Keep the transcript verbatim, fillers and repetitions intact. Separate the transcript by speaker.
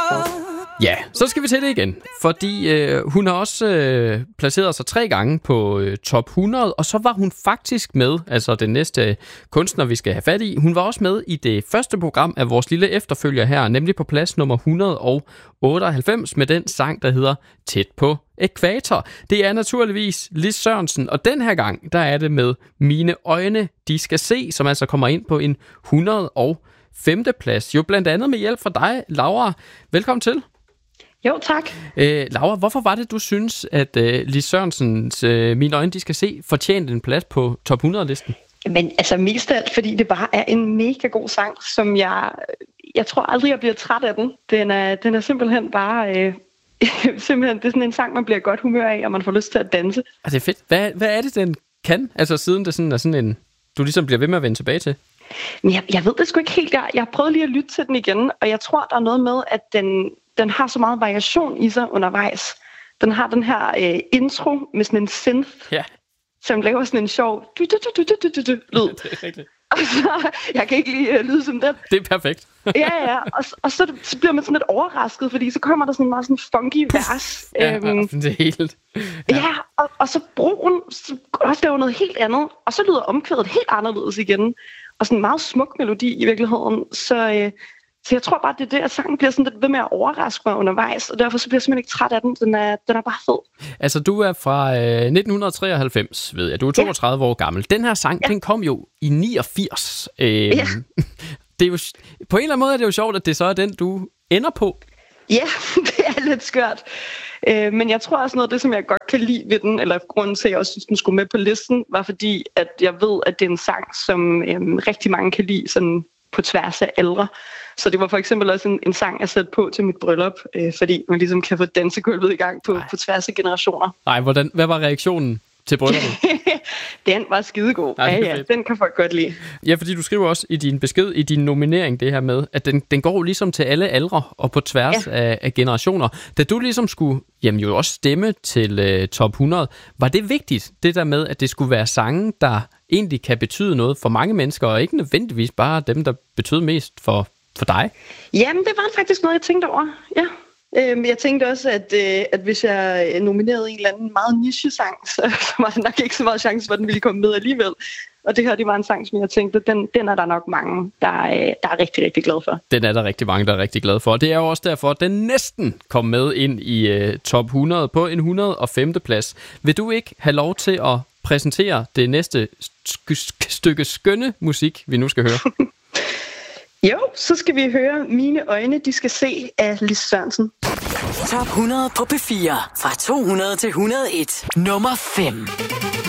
Speaker 1: Ja, så skal vi til det igen, fordi øh, hun har også øh, placeret sig tre gange på øh, top hundrede, og så var hun faktisk med, altså den næste kunstner, vi skal have fat i, hun var også med i det første program af vores lille efterfølger her, nemlig på plads nummer et hundrede otteoghalvfems med den sang, der hedder Tæt på Ækvator. Det er naturligvis Lis Sørensen, og den her gang, der er det med Mine øjne, de skal se, som altså kommer ind på en et hundrede og femte plads. Jo, blandt andet med hjælp fra dig, Laura. Velkommen til.
Speaker 2: Jo, tak.
Speaker 1: Øh, Laura, hvorfor var det, du synes, at øh, Lis Sørensens øh, Mine øjne, de skal se, fortjente en plads på top hundrede-listen?
Speaker 2: Men altså mest af alt, fordi det bare er en mega god sang, som jeg, jeg tror aldrig, jeg bliver træt af den. Den er, den er simpelthen bare, øh, simpelthen, det er sådan en sang, man bliver i godt humør af, og man får lyst til at danse.
Speaker 1: Altså, det er fedt. Hvad, hvad er det, den kan? Altså, siden det sådan er sådan en, du ligesom bliver ved med at vende tilbage til?
Speaker 2: Men jeg, jeg ved det sgu ikke helt. Jeg, jeg har prøvet lige at lytte til den igen, og jeg tror, der er noget med, at den, den har så meget variation i sig undervejs. Den har den her øh, intro med sådan en synth,
Speaker 1: ja.
Speaker 2: som laver sådan en sjov du, du, du, du, du, du, du, lyd.
Speaker 1: Det er rigtigt.
Speaker 2: Og så, jeg kan ikke lide uh, lyde som den.
Speaker 1: Det er perfekt.
Speaker 2: ja, ja, og, og så, så bliver man sådan lidt overrasket, fordi så kommer der sådan en meget sådan funky vers.
Speaker 1: ja,
Speaker 2: øhm,
Speaker 1: det er helt...
Speaker 2: Ja, ja og, og så broen, så også laver noget helt andet, og så lyder omkvædet helt anderledes igen. Og sådan en meget smuk melodi i virkeligheden. Så, øh, så jeg tror bare, det er det, at sangen bliver sådan lidt ved med at overraske mig undervejs, og derfor så bliver jeg simpelthen ikke træt af den. Den er, den er bare fed.
Speaker 1: Altså, du er fra øh, nitten treoghalvfems, ved jeg. Du er toogtredive ja. år gammel. Den her sang, ja. den kom jo i niogfirs. Øh, ja. Det er jo, på en eller anden måde er det jo sjovt, at det så er den, du ender på.
Speaker 2: Ja, det er lidt skørt. Øh, men jeg tror også noget af det, som jeg godt kan lide ved den, eller grunden til, at jeg også synes, den skulle med på listen, var fordi, at jeg ved, at det er en sang, som øh, rigtig mange kan lide sådan på tværs af aldre. Så det var for eksempel også en, en sang, jeg satte på til mit bryllup, øh, fordi man ligesom kan få dansegulvet i gang på, på tværs af generationer.
Speaker 1: Nej, hvordan, hvad var reaktionen til brylluppet?
Speaker 2: Den var skidegod. Nej, ja, ja, den kan folk godt lide.
Speaker 1: Ja, fordi du skriver også i din besked, i din nominering, det her med, at den, den går ligesom til alle aldre og på tværs ja. af, af generationer. Da du ligesom skulle, jamen jo også stemme til uh, top hundrede, var det vigtigt, det der med, at det skulle være sange, der egentlig kan betyde noget for mange mennesker, og ikke nødvendigvis bare dem, der betyder mest for, for dig?
Speaker 2: Jamen, det var faktisk noget, jeg tænkte over, ja. Jeg tænkte også, at, at hvis jeg nominerede en eller anden meget niche-sang, så var der nok ikke så meget chance for, at den ville komme med alligevel. Og det her, det var en sang, som jeg tænkte, den, den er der nok mange, der er, der er rigtig, rigtig glade for.
Speaker 1: Den er der rigtig mange, der er rigtig glade for. Det er jo også derfor, at den næsten kom med ind i uh, top hundrede på en et hundrede og femte plads. Vil du ikke have lov til at præsentere det næste sk- stykke skønne musik, vi nu skal høre?
Speaker 2: Jo, så skal vi høre Mine øjne, de skal se af Lis Sørensen.
Speaker 3: Top hundrede på P fire. Fra to hundrede til et hundrede og en. Nummer fem.